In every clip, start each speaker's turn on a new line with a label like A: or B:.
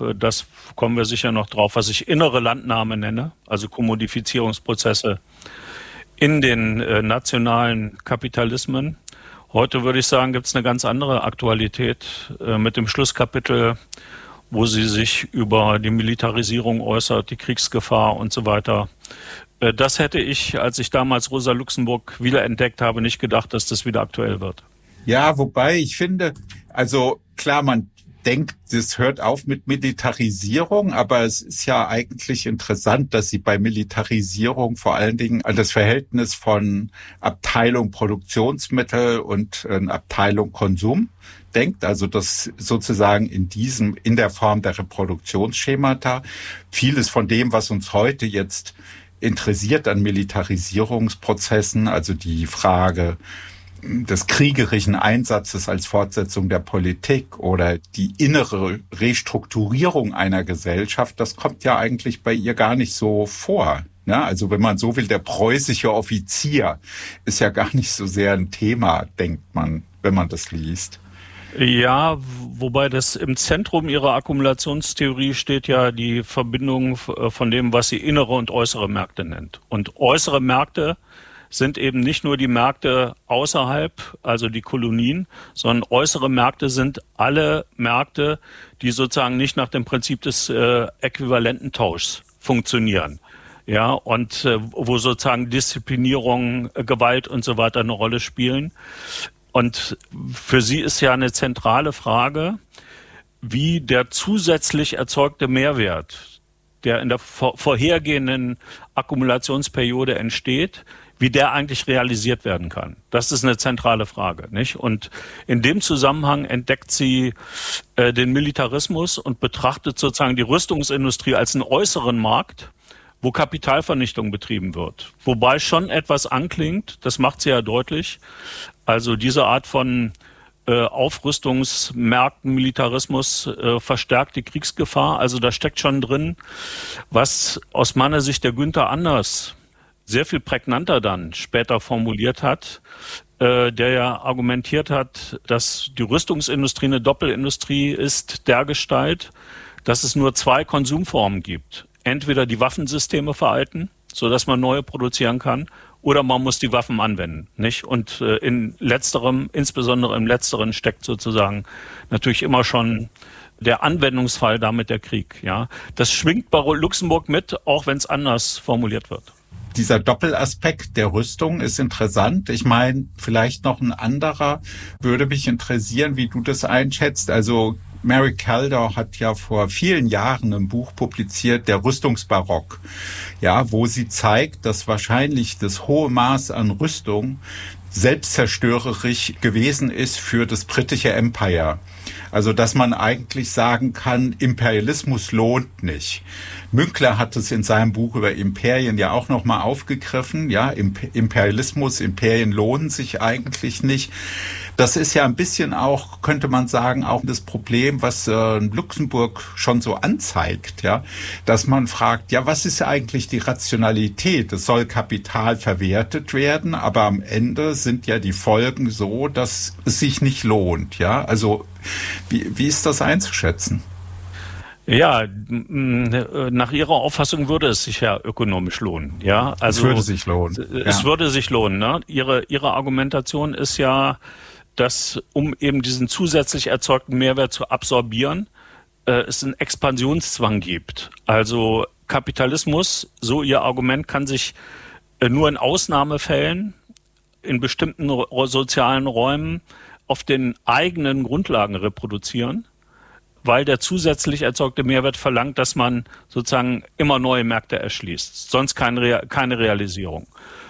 A: das kommen wir sicher noch drauf, was ich innere Landnahme nenne, also Kommodifizierungsprozesse in den nationalen Kapitalismen. Heute würde ich sagen, gibt es eine ganz andere Aktualität mit dem Schlusskapitel, wo sie sich über die Militarisierung äußert, die Kriegsgefahr und so weiter. Das hätte ich, als ich damals Rosa Luxemburg wiederentdeckt habe, nicht gedacht, dass das wieder aktuell wird.
B: Ja, wobei ich finde, also klar, man denkt, das hört auf mit Militarisierung, aber es ist ja eigentlich interessant, dass sie bei Militarisierung vor allen Dingen an das Verhältnis von Abteilung Produktionsmittel und Abteilung Konsum denkt, also das sozusagen in der Form der Reproduktionsschemata vieles von dem, was uns heute jetzt interessiert an Militarisierungsprozessen, also die Frage des kriegerischen Einsatzes als Fortsetzung der Politik oder die innere Restrukturierung einer Gesellschaft, das kommt ja eigentlich bei ihr gar nicht so vor. Ja, also wenn man so will, der preußische Offizier ist ja gar nicht so sehr ein Thema, denkt man, wenn man das liest.
A: Ja, wobei das im Zentrum ihrer Akkumulationstheorie steht ja die Verbindung von dem, was sie innere und äußere Märkte nennt. Und äußere Märkte sind eben nicht nur die Märkte außerhalb, also die Kolonien, sondern äußere Märkte sind alle Märkte, die sozusagen nicht nach dem Prinzip des äquivalenten Tauschs funktionieren. Ja, und wo sozusagen Disziplinierung, Gewalt und so weiter eine Rolle spielen. Und für sie ist ja eine zentrale Frage, wie der zusätzlich erzeugte Mehrwert, der in der vorhergehenden Akkumulationsperiode entsteht, wie der eigentlich realisiert werden kann. Das ist eine zentrale Frage, nicht? Und in dem Zusammenhang entdeckt sie den Militarismus und betrachtet sozusagen die Rüstungsindustrie als einen äußeren Markt, wo Kapitalvernichtung betrieben wird. Wobei schon etwas anklingt, das macht sie ja deutlich, also diese Art von Aufrüstungsmärkten, Militarismus verstärkt die Kriegsgefahr. Also da steckt schon drin, was aus meiner Sicht der Günther Anders sehr viel prägnanter dann später formuliert hat, der ja argumentiert hat, dass die Rüstungsindustrie eine Doppelindustrie ist dergestalt, dass es nur zwei Konsumformen gibt. Entweder die Waffensysteme veralten, sodass man neue produzieren kann, oder man muss die Waffen anwenden, nicht? Und in letzterem, insbesondere im letzteren, steckt sozusagen natürlich immer schon der Anwendungsfall, damit der Krieg. Ja, das schwingt bei Luxemburg mit, auch wenn es anders formuliert wird.
B: Dieser Doppelaspekt der Rüstung ist interessant. Ich meine, vielleicht noch ein anderer würde mich interessieren, wie du das einschätzt. Also Mary Kaldor hat ja vor vielen Jahren ein Buch publiziert, der Rüstungsbarock, ja, wo sie zeigt, dass wahrscheinlich das hohe Maß an Rüstung selbstzerstörerisch gewesen ist für das britische Empire. Also, dass man eigentlich sagen kann, Imperialismus lohnt nicht. Münkler hat es in seinem Buch über Imperien ja auch nochmal aufgegriffen. Ja, Imperialismus, Imperien lohnen sich eigentlich nicht. Das ist ja ein bisschen auch, könnte man sagen, auch das Problem, was Luxemburg schon so anzeigt, ja, dass man fragt, ja, was ist eigentlich die Rationalität? Es soll Kapital verwertet werden, aber am Ende sind ja die Folgen so, dass es sich nicht lohnt, ja. Also wie ist das einzuschätzen?
A: Ja, nach Ihrer Auffassung würde es sich ja ökonomisch lohnen. Ja, also
B: es würde sich lohnen.
A: Es würde sich lohnen. Ne? Ihre Argumentation ist ja, dass um eben diesen zusätzlich erzeugten Mehrwert zu absorbieren, es einen Expansionszwang gibt. Also Kapitalismus, so Ihr Argument, kann sich nur in Ausnahmefällen in bestimmten sozialen Räumen auf den eigenen Grundlagen reproduzieren, weil der zusätzlich erzeugte Mehrwert verlangt, dass man sozusagen immer neue Märkte erschließt. Sonst keine Realisierung.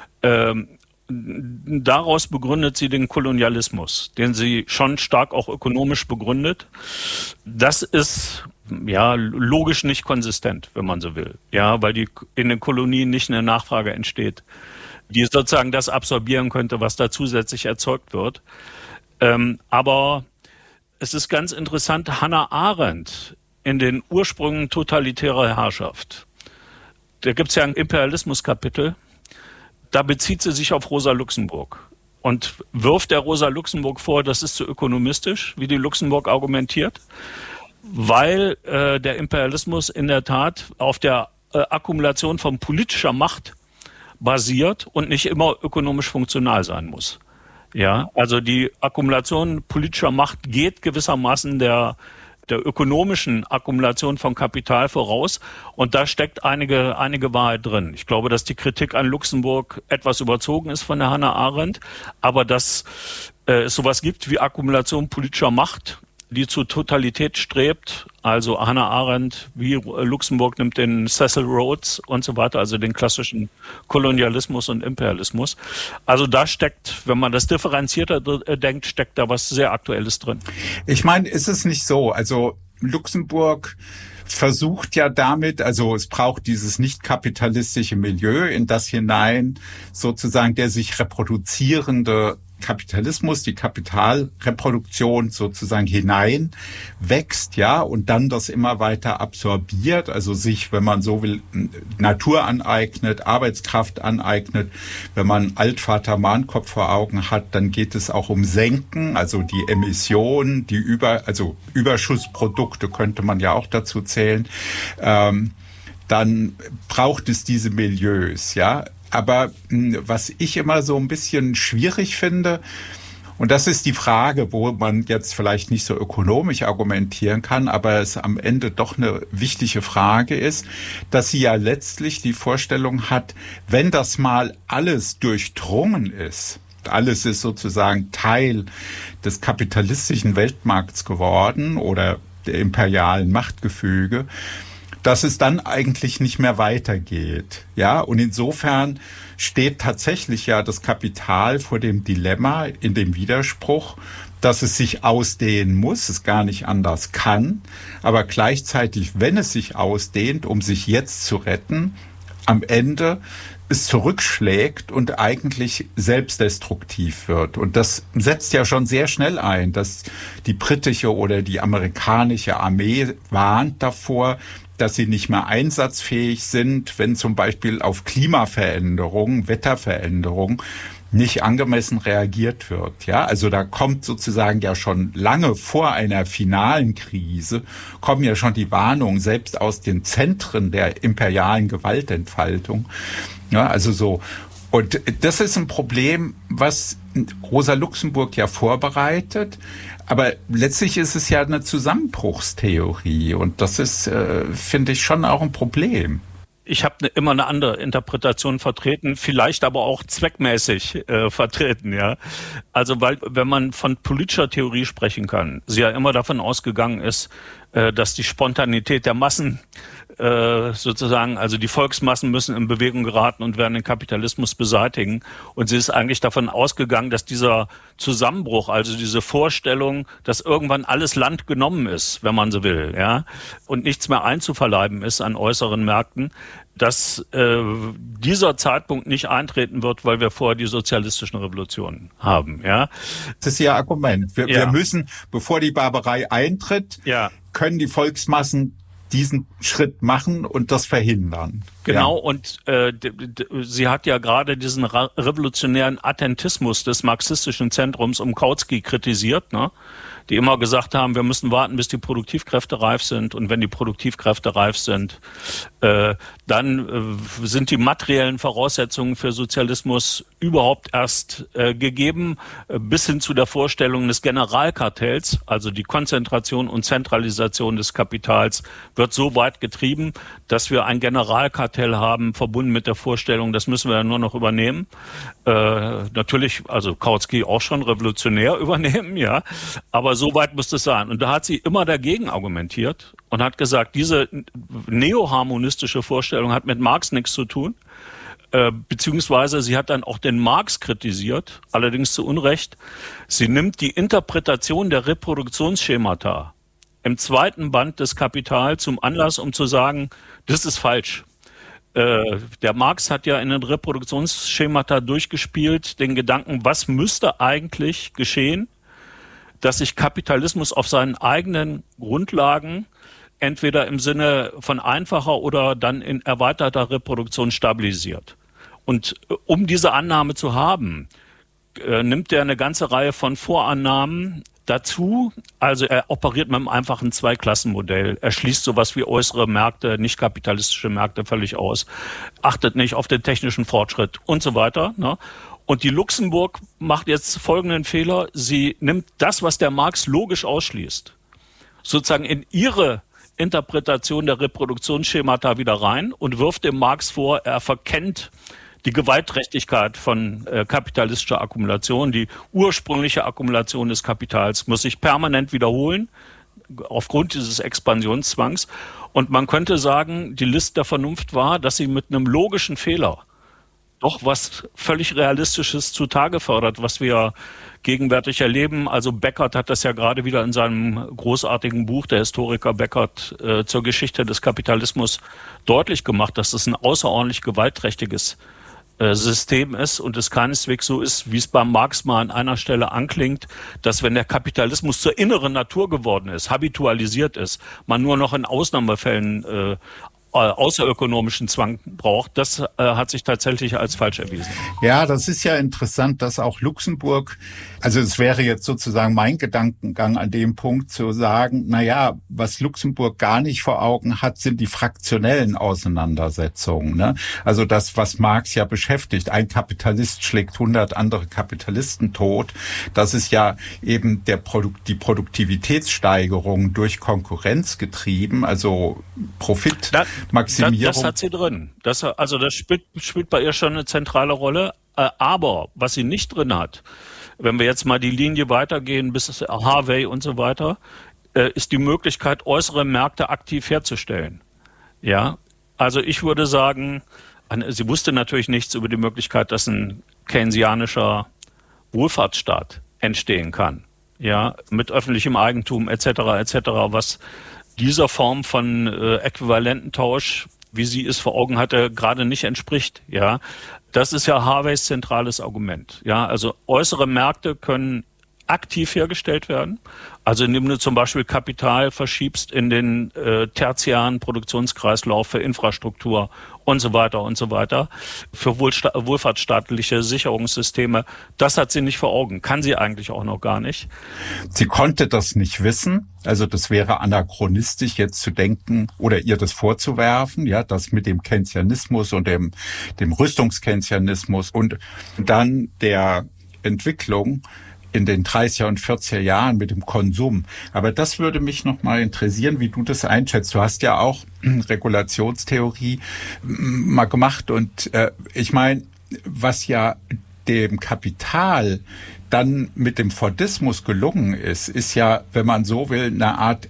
A: Daraus begründet sie den Kolonialismus, den sie schon stark auch ökonomisch begründet. Das ist ja logisch nicht konsistent, wenn man so will. Ja, weil in den Kolonien nicht eine Nachfrage entsteht, die sozusagen das absorbieren könnte, was da zusätzlich erzeugt wird. Aber es ist ganz interessant, Hannah Arendt in den Ursprüngen totalitärer Herrschaft. Da gibt es ja ein Imperialismus-Kapitel. Da bezieht sie sich auf Rosa Luxemburg und wirft der Rosa Luxemburg vor, das ist zu ökonomistisch, wie die Luxemburg argumentiert. Weil der Imperialismus in der Tat auf der Akkumulation von politischer Macht basiert und nicht immer ökonomisch funktional sein muss. Ja, also die Akkumulation politischer Macht geht gewissermaßen der ökonomischen Akkumulation von Kapital voraus. Und da steckt einige Wahrheit drin. Ich glaube, dass die Kritik an Luxemburg etwas überzogen ist von der Hannah Arendt, aber dass es sowas gibt wie Akkumulation politischer Macht, die zu Totalität strebt. Also Hannah Arendt, wie Luxemburg nimmt den Cecil Rhodes und so weiter, also den klassischen Kolonialismus und Imperialismus. Also da steckt, wenn man das differenzierter denkt, steckt da was sehr Aktuelles drin.
B: Ich meine, ist es nicht so? Also Luxemburg versucht ja damit, also es braucht dieses nicht kapitalistische Milieu, in das hinein sozusagen der sich reproduzierende Kapitalismus, die Kapitalreproduktion sozusagen hinein wächst, ja, und dann das immer weiter absorbiert, also sich, wenn man so will, Natur aneignet, Arbeitskraft aneignet. Wenn man Altvater Mahnkopf vor Augen hat, dann geht es auch um Senken, also die Emissionen, also Überschussprodukte könnte man ja auch dazu zählen. Dann braucht es diese Milieus, ja. Aber was ich immer so ein bisschen schwierig finde, und das ist die Frage, wo man jetzt vielleicht nicht so ökonomisch argumentieren kann, aber es am Ende doch eine wichtige Frage ist, dass sie ja letztlich die Vorstellung hat, wenn das mal alles durchdrungen ist, alles ist sozusagen Teil des kapitalistischen Weltmarkts geworden oder der imperialen Machtgefüge, dass es dann eigentlich nicht mehr weitergeht. Ja, und insofern steht tatsächlich ja das Kapital vor dem Dilemma, in dem Widerspruch, dass es sich ausdehnen muss, es gar nicht anders kann, aber gleichzeitig, wenn es sich ausdehnt, um sich jetzt zu retten, am Ende es zurückschlägt und eigentlich selbstdestruktiv wird. Und das setzt ja schon sehr schnell ein, dass die britische oder die amerikanische Armee warnt davor, dass sie nicht mehr einsatzfähig sind, wenn zum Beispiel auf Klimaveränderungen, Wetterveränderungen nicht angemessen reagiert wird. Ja, also da kommt sozusagen ja schon lange vor einer finalen Krise, kommen ja schon die Warnungen selbst aus den Zentren der imperialen Gewaltentfaltung. Ja, also so. Und das ist ein Problem, was Rosa Luxemburg ja vorbereitet. Aber letztlich ist es ja eine Zusammenbruchstheorie. Und das ist, finde ich, schon auch ein Problem.
A: Ich habe immer eine andere Interpretation vertreten, vielleicht aber auch zweckmäßig vertreten, ja. Also weil, wenn man von politischer Theorie sprechen kann, sie ja immer davon ausgegangen ist, dass die Spontanität der Massen sozusagen, also die Volksmassen müssen in Bewegung geraten und werden den Kapitalismus beseitigen. Und sie ist eigentlich davon ausgegangen, dass dieser Zusammenbruch, also diese Vorstellung, dass irgendwann alles Land genommen ist, wenn man so will, ja, und nichts mehr einzuverleiben ist an äußeren Märkten, dass dieser Zeitpunkt nicht eintreten wird, weil wir vorher die sozialistischen Revolutionen haben, ja.
B: Das ist Ihr Argument. Wir müssen, bevor die Barbarei eintritt, können die Volksmassen diesen Schritt machen und das verhindern.
A: Genau, und sie hat ja gerade diesen revolutionären Attentismus des marxistischen Zentrums um Kautsky kritisiert, ne? Die immer gesagt haben, wir müssen warten, bis die Produktivkräfte reif sind. Und wenn die Produktivkräfte reif sind, dann sind die materiellen Voraussetzungen für Sozialismus überhaupt erst gegeben, bis hin zu der Vorstellung des Generalkartells, also die Konzentration und Zentralisation des Kapitals, wird so weit getrieben, dass wir ein Generalkartell haben, verbunden mit der Vorstellung, das müssen wir ja nur noch übernehmen. Natürlich, also Kautsky auch schon revolutionär übernehmen, ja, aber so weit muss es sein. Und da hat sie immer dagegen argumentiert und hat gesagt, diese neoharmonistische Vorstellung hat mit Marx nichts zu tun, beziehungsweise sie hat dann auch den Marx kritisiert, allerdings zu Unrecht. Sie nimmt die Interpretation der Reproduktionsschemata im zweiten Band des Kapital zum Anlass, um zu sagen, das ist falsch. Der Marx hat ja in den Reproduktionsschemata durchgespielt, den Gedanken, was müsste eigentlich geschehen, dass sich Kapitalismus auf seinen eigenen Grundlagen entweder im Sinne von einfacher oder dann in erweiterter Reproduktion stabilisiert. Und um diese Annahme zu haben, nimmt er eine ganze Reihe von Vorannahmen dazu. Also er operiert mit einem einfachen Zweiklassenmodell. Er schließt sowas wie äußere Märkte, nicht kapitalistische Märkte völlig aus, achtet nicht auf den technischen Fortschritt und so weiter. Ne? Und die Luxemburg macht jetzt folgenden Fehler. Sie nimmt das, was der Marx logisch ausschließt, sozusagen in ihre Interpretation der Reproduktionsschemata wieder rein und wirft dem Marx vor, er verkennt die Gewaltträchtigkeit von kapitalistischer Akkumulation. Die ursprüngliche Akkumulation des Kapitals muss sich permanent wiederholen aufgrund dieses Expansionszwangs. Und man könnte sagen, die List der Vernunft war, dass sie mit einem logischen Fehler doch was völlig Realistisches zutage fördert, was wir gegenwärtig erleben. Also Beckert hat das ja gerade wieder in seinem großartigen Buch, der Historiker Beckert, zur Geschichte des Kapitalismus deutlich gemacht, dass es ein außerordentlich gewaltträchtiges System ist und es keineswegs so ist, wie es beim Marx mal an einer Stelle anklingt, dass wenn der Kapitalismus zur inneren Natur geworden ist, habitualisiert ist, man nur noch in Ausnahmefällen außerökonomischen Zwang braucht, das hat sich tatsächlich als falsch erwiesen.
B: Ja, das ist ja interessant, dass auch Luxemburg, also es wäre jetzt sozusagen mein Gedankengang an dem Punkt zu sagen, naja, was Luxemburg gar nicht vor Augen hat, sind die fraktionellen Auseinandersetzungen. Ne? Also das, was Marx ja beschäftigt, ein Kapitalist schlägt 100 andere Kapitalisten tot, das ist ja eben die Produktivitätssteigerung durch Konkurrenz getrieben, also Profitmaximierung.
A: Das hat sie drin. Das spielt bei ihr schon eine zentrale Rolle. Aber was sie nicht drin hat, wenn wir jetzt mal die Linie weitergehen bis Harvey und so weiter, ist die Möglichkeit, äußere Märkte aktiv herzustellen. Ja, also ich würde sagen, sie wusste natürlich nichts über die Möglichkeit, dass ein keynesianischer Wohlfahrtsstaat entstehen kann. Ja, mit öffentlichem Eigentum etc. was dieser Form von Äquivalententausch, wie sie es vor Augen hatte, gerade nicht entspricht. Ja, das ist ja Harveys zentrales Argument. Ja, also äußere Märkte können aktiv hergestellt werden. Also indem du zum Beispiel Kapital verschiebst in den tertiären Produktionskreislauf für Infrastruktur und so weiter, für wohlfahrtsstaatliche Sicherungssysteme. Das hat sie nicht vor Augen, kann sie eigentlich auch noch gar nicht.
B: Sie konnte das nicht wissen. Also das wäre anachronistisch jetzt zu denken oder ihr das vorzuwerfen, ja, das mit dem Keynesianismus und dem Rüstungskeynesianismus und dann der Entwicklung in den 30er und 40er Jahren mit dem Konsum. Aber das würde mich noch mal interessieren, wie du das einschätzt. Du hast ja auch Regulationstheorie mal gemacht und ich meine, was ja dem Kapital dann mit dem Fordismus gelungen ist ja, wenn man so will, eine Art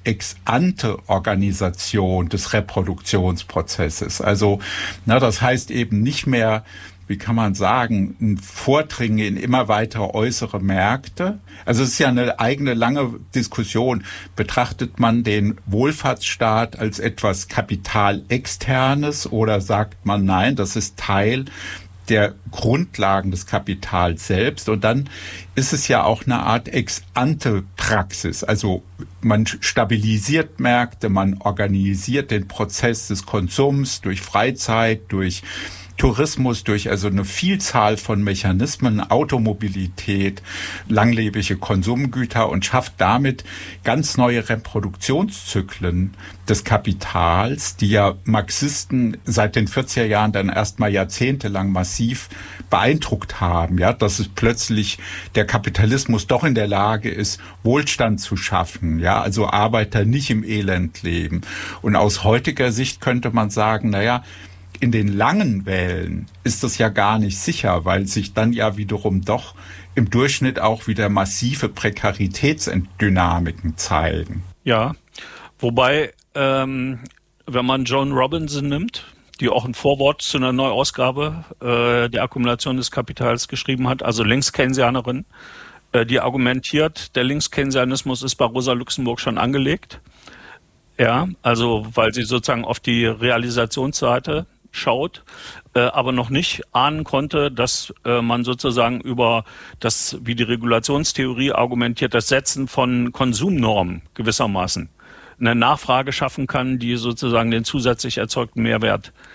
B: Ex-ante-Organisation des Reproduktionsprozesses. Also, das heißt eben nicht mehr, wie kann man sagen, ein Vordringen in immer weitere äußere Märkte. Also es ist ja eine eigene lange Diskussion. Betrachtet man den Wohlfahrtsstaat als etwas Kapitalexternes oder sagt man, nein, das ist Teil der Grundlagen des Kapitals selbst. Und dann ist es ja auch eine Art Ex-ante-Praxis. Also man stabilisiert Märkte, man organisiert den Prozess des Konsums durch Freizeit, durch Tourismus, durch also eine Vielzahl von Mechanismen, Automobilität, langlebige Konsumgüter und schafft damit ganz neue Reproduktionszyklen des Kapitals, die ja Marxisten seit den 40er Jahren dann erstmal jahrzehntelang massiv beeindruckt haben, ja, dass es plötzlich der Kapitalismus doch in der Lage ist, Wohlstand zu schaffen, ja, also Arbeiter nicht im Elend leben. Und aus heutiger Sicht könnte man sagen, naja, in den langen Wellen ist das ja gar nicht sicher, weil sich dann ja wiederum doch im Durchschnitt auch wieder massive Prekaritätsdynamiken zeigen.
A: Ja, wobei, wenn man Joan Robinson nimmt, die auch ein Vorwort zu einer Neuausgabe der Akkumulation des Kapitals geschrieben hat, also Linkskeynesianerin, die argumentiert, der Linkskeynesianismus ist bei Rosa Luxemburg schon angelegt. Ja, also weil sie sozusagen auf die Realisationsseite schaut, aber noch nicht ahnen konnte, dass man sozusagen über das, wie die Regulationstheorie argumentiert, das Setzen von Konsumnormen gewissermaßen eine Nachfrage schaffen kann, die sozusagen den zusätzlich erzeugten Mehrwert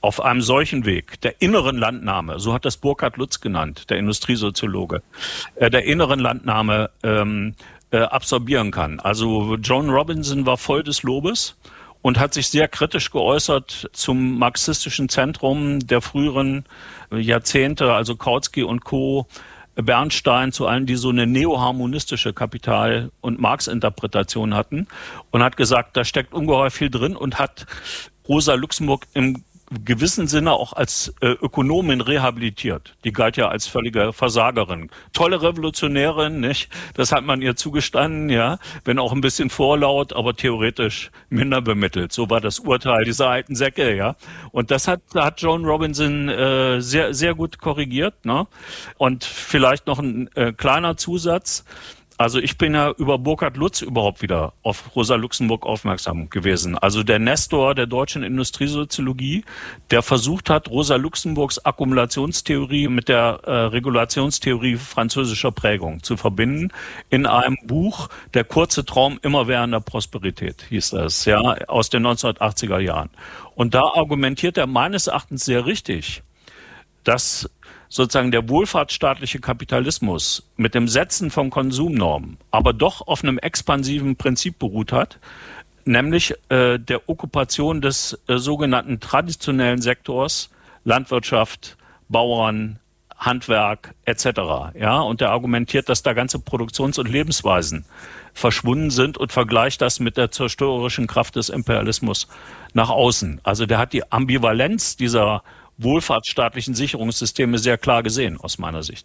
A: auf einem solchen Weg der inneren Landnahme, so hat das Burkhard Lutz genannt, der Industriesoziologe, der inneren Landnahme absorbieren kann. Also Joan Robinson war voll des Lobes und hat sich sehr kritisch geäußert zum marxistischen Zentrum der früheren Jahrzehnte, also Kautsky und Co., Bernstein, zu allen, die so eine neoharmonistische Kapital- und Marx-Interpretation hatten, und hat gesagt, da steckt ungeheuer viel drin, und hat Rosa Luxemburg im gewissen Sinne auch als Ökonomin rehabilitiert. Die galt ja als völlige Versagerin. Tolle Revolutionärin, nicht? Das hat man ihr zugestanden, ja, wenn auch ein bisschen vorlaut, aber theoretisch minder bemittelt. So war das Urteil dieser alten Säcke, ja. Und das hat Joan Robinson sehr, sehr gut korrigiert, ne? Und vielleicht noch ein kleiner Zusatz. Also ich bin ja über Burkhard Lutz überhaupt wieder auf Rosa Luxemburg aufmerksam gewesen. Also der Nestor der deutschen Industriesoziologie, der versucht hat, Rosa Luxemburgs Akkumulationstheorie mit der Regulationstheorie französischer Prägung zu verbinden in einem Buch, Der kurze Traum immerwährender Prosperität, hieß das, ja, aus den 1980er Jahren. Und da argumentiert er meines Erachtens sehr richtig, dass sozusagen der wohlfahrtsstaatliche Kapitalismus mit dem Setzen von Konsumnormen aber doch auf einem expansiven Prinzip beruht hat, nämlich der Okkupation des sogenannten traditionellen Sektors, Landwirtschaft, Bauern, Handwerk etc. Ja, und der argumentiert, dass da ganze Produktions- und Lebensweisen verschwunden sind, und vergleicht das mit der zerstörerischen Kraft des Imperialismus nach außen. Also der hat die Ambivalenz dieser wohlfahrtsstaatlichen Sicherungssysteme sehr klar gesehen, aus meiner Sicht.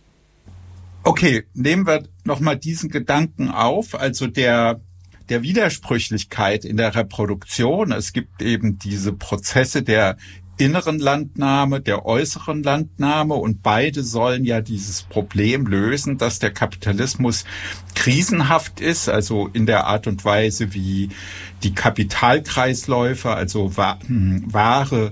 B: Okay, nehmen wir nochmal diesen Gedanken auf, also der Widersprüchlichkeit in der Reproduktion. Es gibt eben diese Prozesse der inneren Landnahme, der äußeren Landnahme, und beide sollen ja dieses Problem lösen, dass der Kapitalismus krisenhaft ist, also in der Art und Weise, wie die Kapitalkreisläufe, also Ware,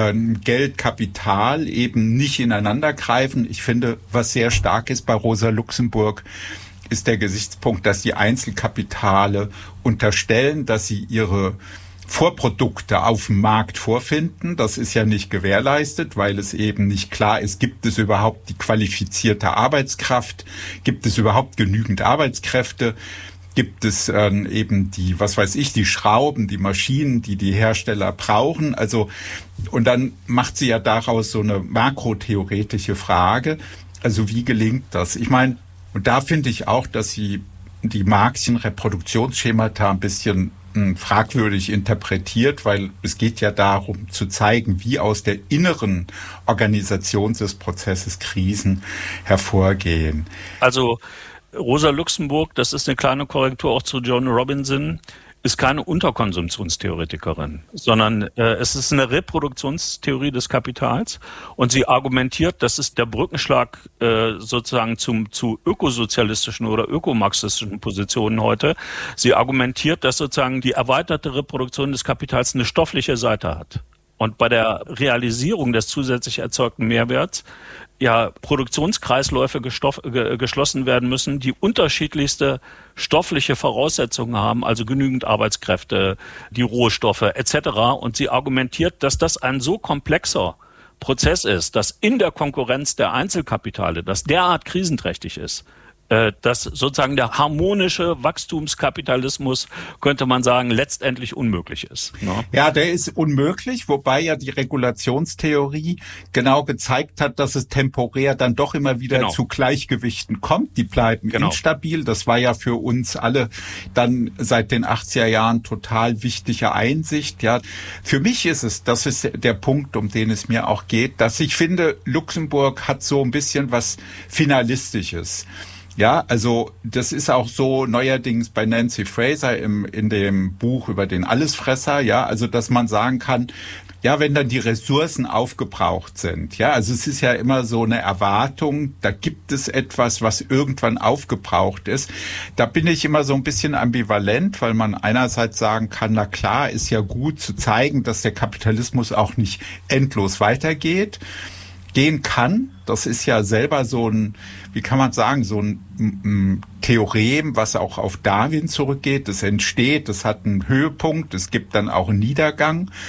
B: Geld, Kapital eben nicht ineinander greifen. Ich finde, was sehr stark ist bei Rosa Luxemburg, ist der Gesichtspunkt, dass die Einzelkapitale unterstellen, dass sie ihre Vorprodukte auf dem Markt vorfinden. Das ist ja nicht gewährleistet, weil es eben nicht klar ist, gibt es überhaupt die qualifizierte Arbeitskraft, gibt es überhaupt genügend Arbeitskräfte, gibt es eben die, was weiß ich, die Schrauben, die Maschinen, die Hersteller brauchen. Also, und dann macht sie ja daraus so eine makrotheoretische Frage. Also wie gelingt das? Ich meine, und da finde ich auch, dass sie die Marxischen Reproduktionsschemata ein bisschen fragwürdig interpretiert, weil es geht ja darum zu zeigen, wie aus der inneren Organisation des Prozesses Krisen hervorgehen.
A: Also Rosa Luxemburg, das ist eine kleine Korrektur auch zu Joan Robinson, ist keine Unterkonsumptionstheoretikerin, sondern es ist eine Reproduktionstheorie des Kapitals, und sie argumentiert, das ist der Brückenschlag sozusagen zu ökosozialistischen oder ökomarxistischen Positionen heute. Sie argumentiert, dass sozusagen die erweiterte Reproduktion des Kapitals eine stoffliche Seite hat. Und bei der Realisierung des zusätzlich erzeugten Mehrwerts ja Produktionskreisläufe geschlossen werden müssen, die unterschiedlichste stoffliche Voraussetzungen haben, also genügend Arbeitskräfte, die Rohstoffe etc. Und sie argumentiert, dass das ein so komplexer Prozess ist, dass in der Konkurrenz der Einzelkapitale das derart krisenträchtig ist, dass sozusagen der harmonische Wachstumskapitalismus, könnte man sagen, letztendlich unmöglich ist. Ne?
B: Ja, der ist unmöglich, wobei ja die Regulationstheorie genau gezeigt hat, dass es temporär dann doch immer wieder zu Gleichgewichten kommt. Die bleiben instabil. Das war ja für uns alle dann seit den 80er Jahren total wichtige Einsicht. Ja, für mich ist es, das ist der Punkt, um den es mir auch geht, dass ich finde, Luxemburg hat so ein bisschen was Finalistisches. Ja, also das ist auch so neuerdings bei Nancy Fraser in dem Buch über den Allesfresser, ja, also dass man sagen kann, ja, wenn dann die Ressourcen aufgebraucht sind, ja, also es ist ja immer so eine Erwartung, da gibt es etwas, was irgendwann aufgebraucht ist. Da bin ich immer so ein bisschen ambivalent, weil man einerseits sagen kann, na klar, ist ja gut zu zeigen, dass der Kapitalismus auch nicht endlos weitergeht. Gehen kann. Das ist ja selber so ein, wie kann man sagen, so ein Theorem, was auch auf Darwin zurückgeht. Das entsteht, das hat einen Höhepunkt, es gibt dann auch einen Niedergang.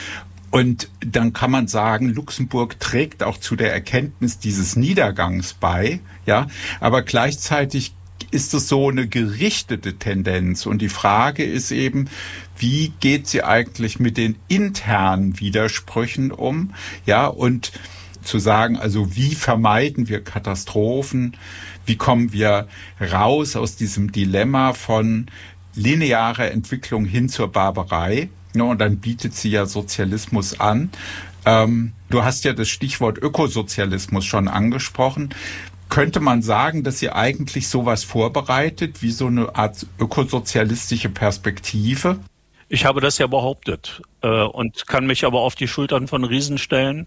B: Und dann kann man sagen, Luxemburg trägt auch zu der Erkenntnis dieses Niedergangs bei, ja. Aber gleichzeitig ist es so eine gerichtete Tendenz. Und die Frage ist eben, wie geht sie eigentlich mit den internen Widersprüchen um, ja, und zu sagen, also wie vermeiden wir Katastrophen, wie kommen wir raus aus diesem Dilemma von linearer Entwicklung hin zur Barbarei. Ja, und dann bietet sie ja Sozialismus an. Du hast ja das Stichwort Ökosozialismus schon angesprochen. Könnte man sagen, dass sie eigentlich sowas vorbereitet, wie so eine Art ökosozialistische Perspektive?
A: Ich habe das ja behauptet und kann mich aber auf die Schultern von Riesen stellen.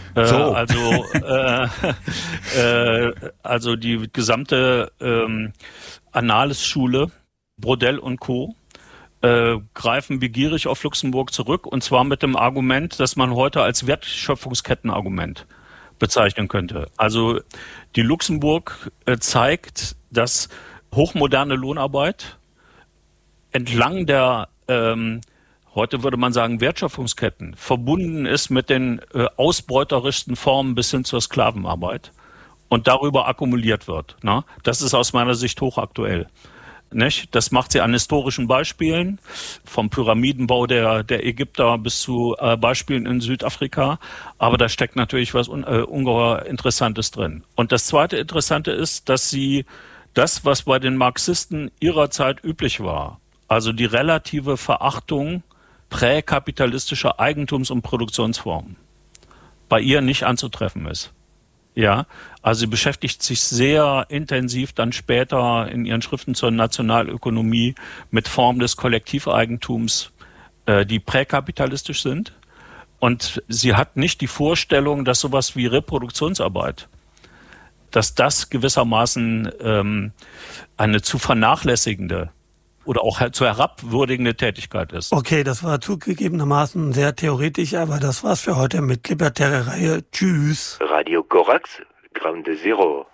A: Also die gesamte Annales-Schule, Brodel und Co. Greifen begierig auf Luxemburg zurück, und zwar mit dem Argument, das man heute als Wertschöpfungskettenargument bezeichnen könnte. Also die Luxemburg zeigt, dass hochmoderne Lohnarbeit entlang der heute würde man sagen Wertschöpfungsketten verbunden ist mit den ausbeuterischsten Formen bis hin zur Sklavenarbeit und darüber akkumuliert wird. Ne? Das ist aus meiner Sicht hochaktuell. Nicht? Das macht sie an historischen Beispielen, vom Pyramidenbau der Ägypter bis zu Beispielen in Südafrika. Aber da steckt natürlich was ungeheuer Interessantes drin. Und das zweite Interessante ist, dass sie das, was bei den Marxisten ihrer Zeit üblich war, also die relative Verachtung präkapitalistischer Eigentums- und Produktionsformen, bei ihr nicht anzutreffen ist. Ja, also sie beschäftigt sich sehr intensiv dann später in ihren Schriften zur Nationalökonomie mit Formen des Kollektiveigentums, die präkapitalistisch sind. Und sie hat nicht die Vorstellung, dass sowas wie Reproduktionsarbeit, dass das gewissermaßen eine zu vernachlässigende oder auch zu herabwürdigende Tätigkeit ist.
C: Okay, das war zugegebenermaßen sehr theoretisch, aber das war's für heute mit Libertäre Reihe. Tschüss.
D: Radio Korax, Ground Zero.